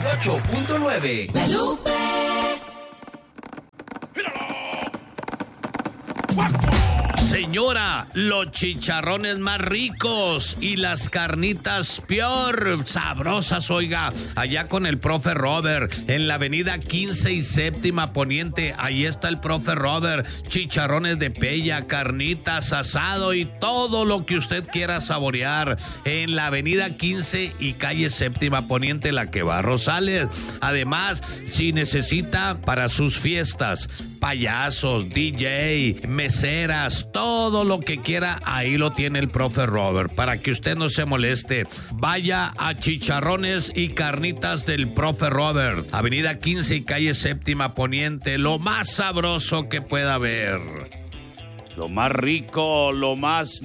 98.9. La Lupe. Señora, los chicharrones más ricos y las carnitas peor sabrosas, oiga, allá con el profe Robert, en la avenida 15 y séptima poniente, ahí está el profe Robert, chicharrones de pella, carnitas, asado y todo lo que usted quiera saborear, en la avenida 15 y calle séptima poniente, la que va a Rosales. Además, si necesita para sus fiestas, payasos, DJ, meseras, todo lo que quiera, ahí lo tiene el profe Robert, para que usted no se moleste. Vaya a Chicharrones y Carnitas del profe Robert, avenida 15 y calle séptima poniente, lo más sabroso que pueda haber. Lo más rico, lo más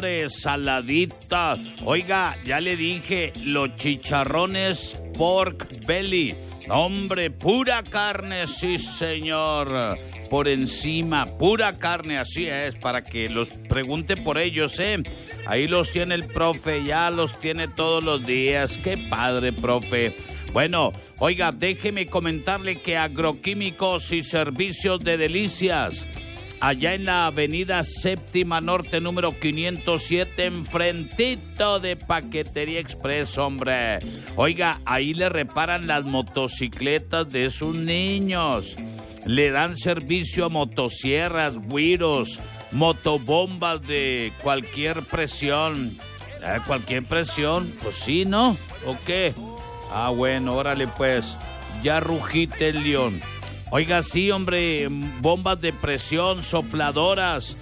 saladita. Oiga, ya le dije, los chicharrones pork belly. Hombre, pura carne, sí señor. Por encima, pura carne, así es, para que los pregunte por ellos, Ahí los tiene el profe, ya los tiene todos los días. Qué padre, profe. Bueno, oiga, déjeme comentarle que Agroquímicos y Servicios de Delicias, allá en la avenida Séptima Norte, número 507, enfrentito de Paquetería Express, hombre. Oiga, ahí le reparan las motocicletas de sus niños. Le dan servicio a motosierras, güiros, motobombas de cualquier presión. ¿Cualquier presión? Pues sí, ¿no? ¿O qué? Ah, bueno, órale pues. Ya rugite el león. Oiga, sí, hombre, bombas de presión, sopladoras,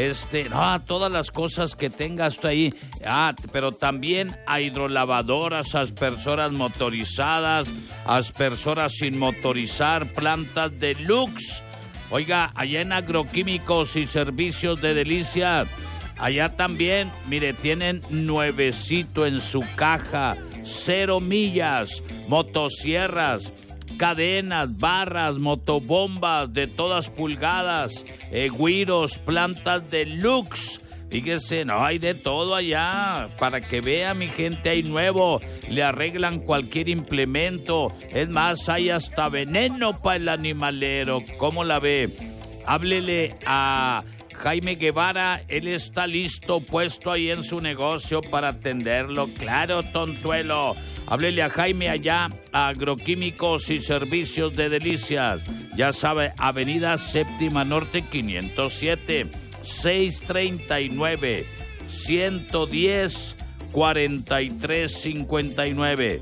todas las cosas que tengas tú ahí. Pero también a hidrolavadoras, aspersoras motorizadas, aspersoras sin motorizar, plantas deluxe. Oiga, allá en Agroquímicos y Servicios de Delicia, allá también, mire, tienen nuevecito en su caja, 0 millas, motosierras, cadenas, barras, motobombas de todas pulgadas, güiros, plantas deluxe. Fíjese, no, hay de todo allá. Para que vea, mi gente, hay nuevo. Le arreglan cualquier implemento. Es más, hay hasta veneno para el animalero. ¿Cómo la ve? Háblele a Jaime Guevara, él está listo, puesto ahí en su negocio para atenderlo. Claro, tontuelo. Háblele a Jaime allá, a Agroquímicos y Servicios de Delicias. Ya sabe, avenida Séptima Norte 507, 639-110-4359.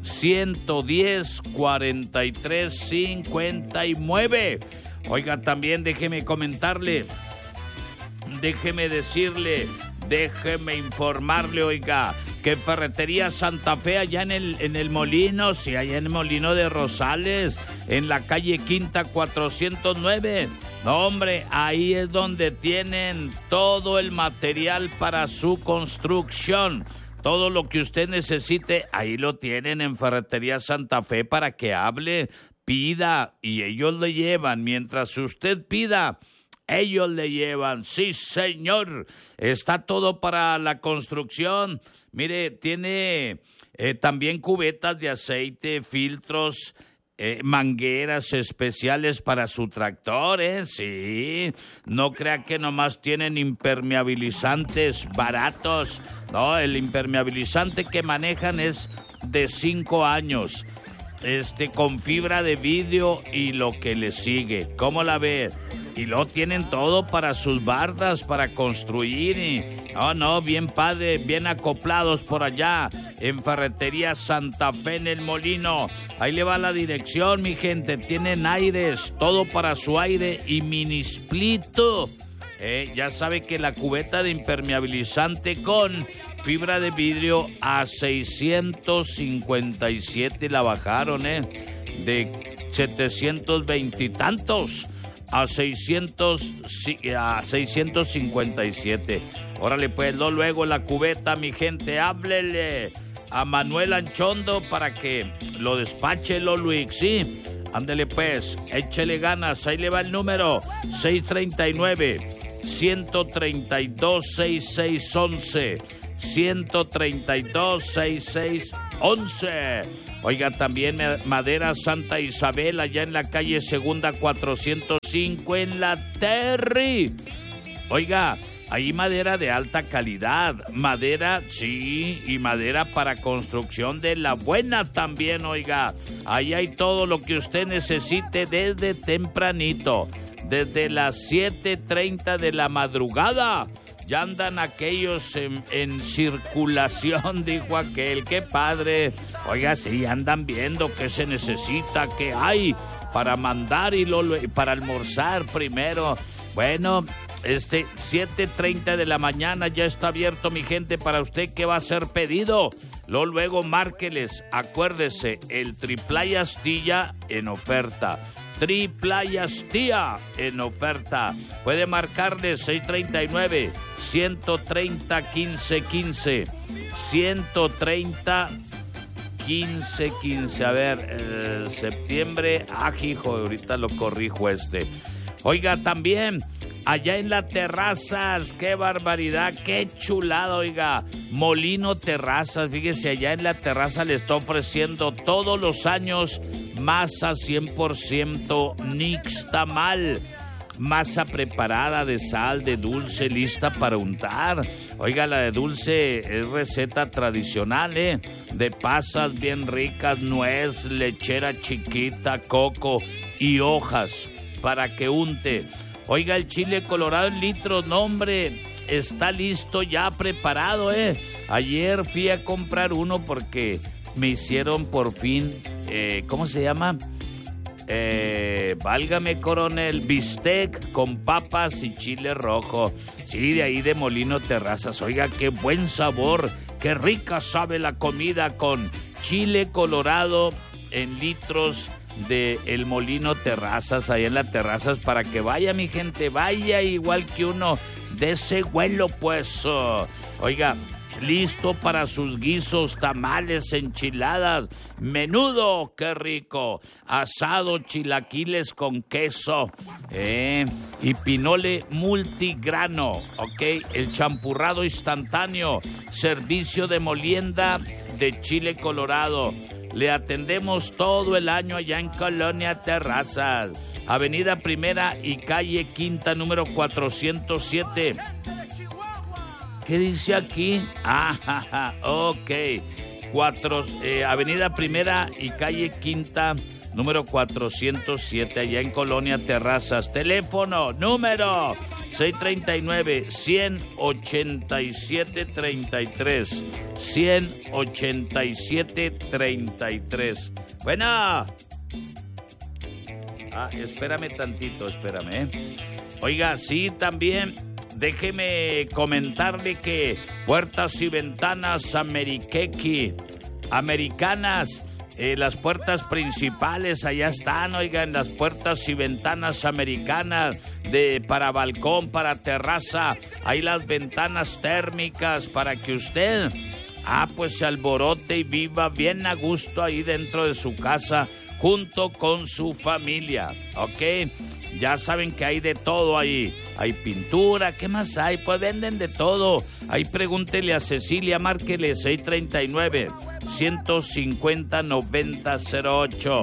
110-4359. Oiga, también déjeme comentarle, déjeme decirle, déjeme informarle, oiga, que Ferretería Santa Fe, allá en el Molino, sí, allá en el Molino de Rosales, en la calle Quinta 409. No, hombre, ahí es donde tienen todo el material para su construcción. Todo lo que usted necesite, ahí lo tienen en Ferretería Santa Fe, para que hable, pida, y ellos le llevan. Mientras usted pida, ellos le llevan. Sí, señor. Está todo para la construcción. Mire, tiene también cubetas de aceite, filtros, mangueras especiales para su tractor, sí. No crea que nomás tienen impermeabilizantes baratos. No, el impermeabilizante que manejan es de 5 años. Con fibra de vidrio y lo que le sigue. ¿Cómo la ve? Y lo tienen todo para sus bardas, para construir. Bien padre, bien acoplados por allá en Ferretería Santa Fe en el Molino. Ahí le va la dirección, mi gente. Tienen aires, todo para su aire y minisplito. Ya sabe que la cubeta de impermeabilizante con fibra de vidrio a 657 la bajaron, de 720 y tantos a 657. Órale, pues, luego la cubeta, mi gente. Háblele a Manuel Anchondo para que lo despache, Luis, ¿sí? Ándele, pues, échele ganas. Ahí le va el número, 639-132-6611. 132-6611. 11. Oiga, también madera Santa Isabel, allá en la calle Segunda 405 en la Terry. Oiga, hay madera de alta calidad, madera, sí, y madera para construcción de la buena también, oiga. Ahí hay todo lo que usted necesite desde tempranito, desde las 7:30 de la madrugada. Ya andan aquellos en circulación, dijo aquel, qué padre. Oiga, sí, andan viendo qué se necesita, qué hay para mandar y para almorzar primero. Bueno, 7:30 de la mañana ya está abierto, mi gente, para usted que va a hacer pedido. Luego márqueles, acuérdese, el Triplay Astilla en oferta. Triplay Astilla en oferta. Puede marcarles 639-130-1515. 130-1515. A ver, septiembre. Hijo, ahorita lo corrijo Oiga, también allá en las terrazas, qué barbaridad, qué chulada, oiga. Molino Terrazas, fíjese, allá en la terraza le está ofreciendo todos los años masa 100% nixtamal. Masa preparada de sal, de dulce, lista para untar. Oiga, la de dulce es receta tradicional, de pasas bien ricas, nuez, lechera chiquita, coco y hojas para que unte. Oiga, el chile colorado en litros, no hombre, está listo, ya preparado, Ayer fui a comprar uno porque me hicieron por fin, ¿cómo se llama? Válgame, coronel, bistec con papas y chile rojo. Sí, de ahí de Molino Terrazas. Oiga, qué buen sabor, qué rica sabe la comida con chile colorado en litros de El Molino Terrazas, ahí en las terrazas, para que vaya, mi gente, vaya igual que uno de ese vuelo, pues. Oiga, listo para sus guisos, tamales, enchiladas, menudo, qué rico, asado, chilaquiles con queso, y pinole multigrano, ok, el champurrado instantáneo, servicio de molienda de chile colorado. Le atendemos todo el año allá en Colonia Terrazas, Avenida Primera y Calle Quinta, número 407. ¿Qué dice aquí? Ok. Avenida Primera y Calle Quinta, número 407, allá en Colonia Terrazas. Teléfono, número 639-187-33. 187-33. Bueno. Espérame tantito, Oiga, sí, también déjeme comentarle que Puertas y Ventanas Americanas, las puertas principales allá están, oigan, las puertas y ventanas americanas para balcón, para terraza, hay las ventanas térmicas para que usted, pues se alborote y viva bien a gusto ahí dentro de su casa junto con su familia, ¿ok? Ya saben que hay de todo ahí. Hay pintura, ¿qué más hay? Pues venden de todo. Ahí pregúntele a Cecilia, márquele 639-150-9008.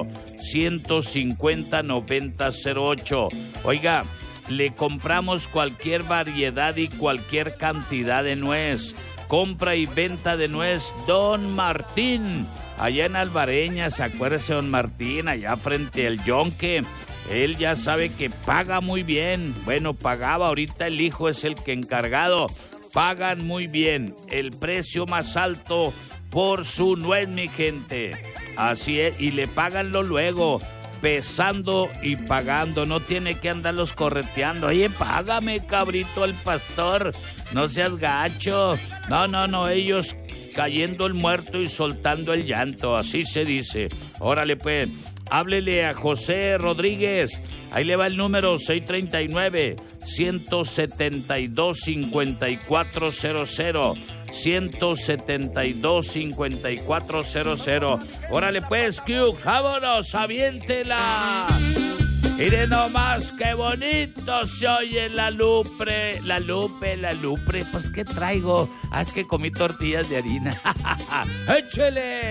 150-9008. Oiga, le compramos cualquier variedad y cualquier cantidad de nuez. Compra y venta de nuez Don Martín. Allá en Alvareñas, acuérdese, Don Martín, allá frente al Yonque. Él ya sabe que paga muy bien. Bueno, pagaba, ahorita el hijo es el que encargado. Pagan muy bien. El precio más alto por su nuez, mi gente. Así es, y le pagan luego, pesando y pagando. No tiene que andarlos correteando. Oye, págame, cabrito, el pastor. No seas gacho. No, ellos cayendo el muerto y soltando el llanto. Así se dice. Órale, pues. Háblele a José Rodríguez. Ahí le va el número 639-172-5400. 172-5400. Órale pues, Q, vámonos, aviéntela. Mire nomás qué bonito se oye la Lupe. La Lupe. Pues, ¿qué traigo? Es que comí tortillas de harina. ¡Échele!